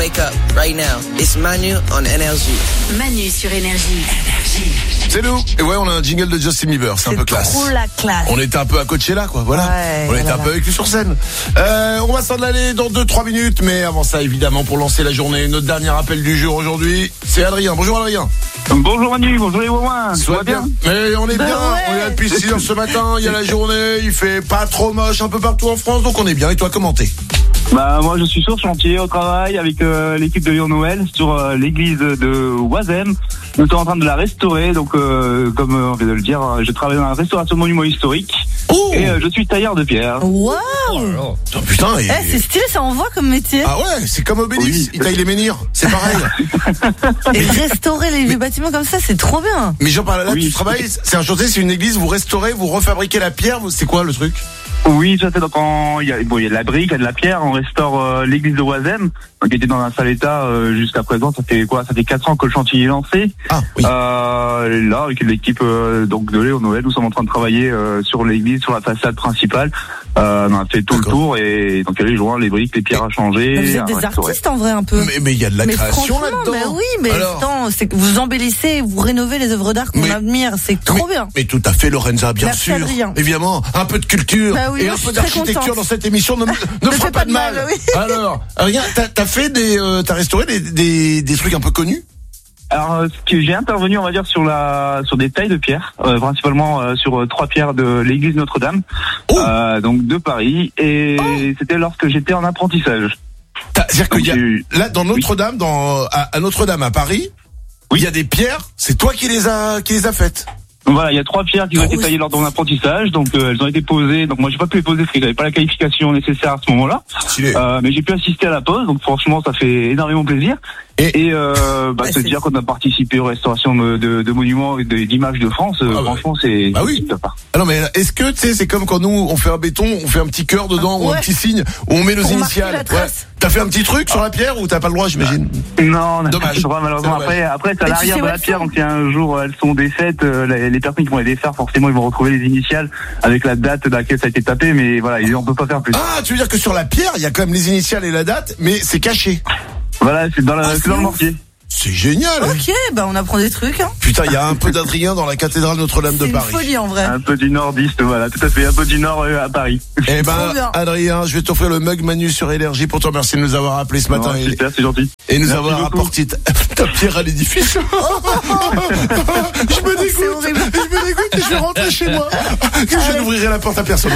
wake up right now. It's Manu on Énergie. Manu sur Énergie. C'est nous. Et ouais, on a un jingle de Justin Bieber, c'est un peu classe. Trop la classe. On était un peu à Coachella, quoi, voilà. Ouais, on était un peu avec lui sur scène. On va s'en aller dans 2-3 minutes, mais avant ça, évidemment, pour lancer la journée, notre dernier appel du jour aujourd'hui, c'est Adrien. Bonjour Adrien. Bonjour Manu, bonjour les Wouins. Soit bien. Mais on est bien, ouais. on est là depuis 6h ce matin, il y a la journée, il fait pas trop moche un peu partout en France, donc on est bien. Et toi, comment t'es ? Bah moi je suis sur chantier au travail avec l'équipe de Lyon Noël sur l'église de Oisem. Nous sommes en train de la restaurer, donc comme on vient de le dire, je travaille dans la restauration de monuments historiques. Oh et je suis tailleur de pierre. Waouh. Oh, putain, C'est stylé, ça envoie comme métier. Ah ouais, c'est comme Obélix, Oui. il taille les menhirs, c'est pareil. Et restaurer les vieux bâtiments comme ça, c'est trop bien. Mais genre par là, Oui. tu travailles, c'est un chantier, c'est une église, vous restaurez, vous refabriquez la pierre, c'est quoi le truc ? Oui, ça c'est donc il y a de la brique, il y a de la pierre, on restaure l'église de Oisem, qui était dans un sale état jusqu'à présent. Ça fait 4 ans que le chantier est lancé. Ah oui. Là avec l'équipe donc de Léon Noël, nous sommes en train de travailler sur l'église, sur la façade principale. On a fait tout D'accord. le tour et donc il y a les joints, les briques, les pierres à changer. Mais vous êtes à des restaurer. artistes en vrai un peu. Mais il y a de la Mais création franchement, là-dedans. oui, mais Alors, attends, c'est que vous embellissez, vous rénovez les œuvres d'art qu'on Mais- admire, c'est trop bien. Mais tout à fait, Lorenza, bien Merci, sûr. Adrien. Évidemment, un peu de culture Bah oui, et moi, un je peu suis très d'architecture contente. dans cette émission ne fera pas de mal. oui. Alors, rien, t'as fait t'as restauré des trucs un peu connus ? Alors, j'ai intervenu, on va dire, sur des tailles de pierre, principalement sur 3 pierres de l'église Notre-Dame, Oh. donc de Paris, et c'était lorsque j'étais en apprentissage. C'est-à-dire qu'il y a, Donc, là, dans Notre-Dame, à Notre-Dame à Paris, Oui. il y a des pierres, c'est toi qui les as faites. Donc voilà, il y a 3 pierres qui ont Oh, été taillées lors de mon apprentissage, donc elles ont été posées. Donc moi j'ai pas pu les poser parce que j'avais pas la qualification nécessaire à ce moment-là. Stylé. Mais j'ai pu assister à la pose, donc franchement ça fait énormément plaisir. Et- Se c'est- dire qu'on a participé aux restaurations de monuments et d'images de France, bah, franchement c'est bah oui. c'est top. Ah non, mais est-ce que, tu sais, c'est comme quand nous, on fait un béton, on fait un petit cœur dedans, ou un Ouais. petit signe, où on met nos Pour marquer initiales. la trace. T'as fait un petit truc sur la pierre ou t'as pas le droit, j'imagine? Non, Dommage. malheureusement. C'est Après, c'est à Mais tu l'arrière sais de où la elles pierre, sont donc si un jour elles sont défaites, les personnes qui vont les défaire, forcément, ils vont retrouver les initiales avec la date dans laquelle ça a été tapé, mais voilà, on peut pas faire plus. Ah, tu veux dire que sur la pierre, il y a quand même les initiales et la date, mais c'est caché. Voilà, c'est dans Ah, c'est c'est dans le ouf. mortier. C'est génial. Ok, bah on apprend des trucs. Hein. Putain, il y a un peu d'Adrien dans la cathédrale Notre-Dame de C'est une Paris. folie en vrai. Un peu du nordiste, voilà, tout à fait, un peu du nord à Paris. Eh Trop ben, bien. Adrien, je vais t'offrir le mug Manu sur Énergie pour te remercier de nous avoir appelé ce matin Non, super, c'est gentil. et nous Merci avoir beaucoup. apporté ta pierre à l'édifice. Je me C'est dégoûte. horrible. Je me dégoûte et je vais rentrer chez moi. Je n'ouvrirai la porte à personne.